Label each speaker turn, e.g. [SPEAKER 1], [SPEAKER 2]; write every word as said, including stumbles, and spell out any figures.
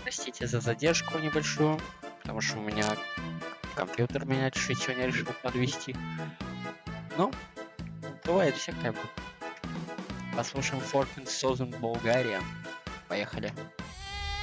[SPEAKER 1] Простите за задержку небольшую, потому что у меня компьютер меня чуть сегодня решил подвести. Ну, бывает всякое. Послушаем Fourteen Southern Bulgaria. Поехали.